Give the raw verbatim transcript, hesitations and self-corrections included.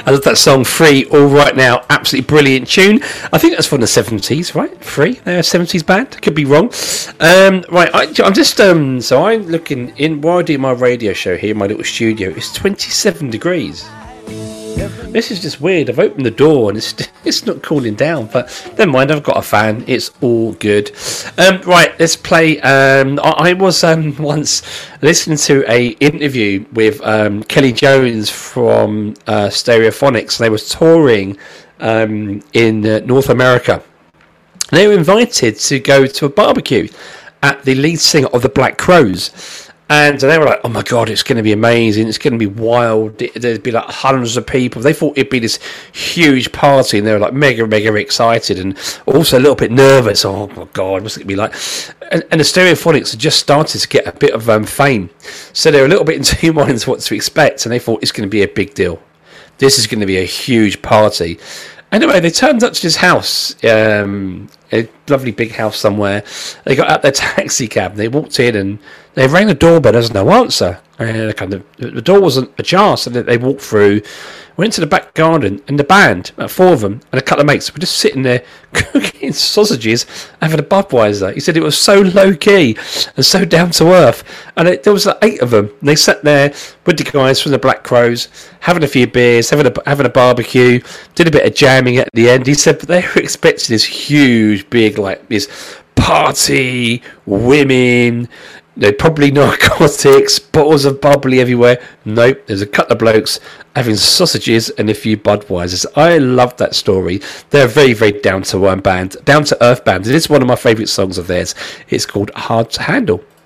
I love that song, Free, All Right Now. Absolutely brilliant tune. I think that's from the seventies, right? Free, they're a seventies band. Could be wrong. Um, right, I, I'm just, um, so I'm looking in, while I do my radio show here in my little studio, it's twenty-seven degrees. This is just weird. I've opened the door and it's it's not cooling down, but never mind. I've got a fan. It's all good. Um, right, let's play. Um, I, I was um, once listening to a interview with um, Kelly Jones from uh, Stereophonics. They were touring um, in uh, North America. They were invited to go to a barbecue at the lead singer of the Black Crowes. And they were like, oh my God, it's going to be amazing. It's going to be wild. There'd be like hundreds of people. They thought it'd be this huge party. And they were like mega, mega excited and also a little bit nervous. Oh my God, what's it going to be like? And, and the Stereophonics had just started to get a bit of um, fame. So they were a little bit in two minds what to expect. And they thought it's going to be a big deal. This is going to be a huge party. Anyway, they turned up to this house, um, a lovely big house somewhere. They got out their taxi cab. They walked in and they rang the doorbell. There's no answer. And kind of, the door wasn't ajar, so they walked through, went to the back garden, and the band, about four of them, and a couple of mates, were just sitting there cooking sausages, having a Budweiser. He said it was so low-key and so down-to-earth. And it, there was like eight of them. And they sat there with the guys from the Black Crowes, having a few beers, having a, having a barbecue, did a bit of jamming at the end. He said they were expecting this huge, big, like, this party, women... No, probably narcotics, bottles of bubbly everywhere. Nope, there's a couple of blokes having sausages and a few Budweisers. I love that story. They're a very, very down-to-earth band, down-to-earth band. It is one of my favourite songs of theirs. It's called Hard to Handle.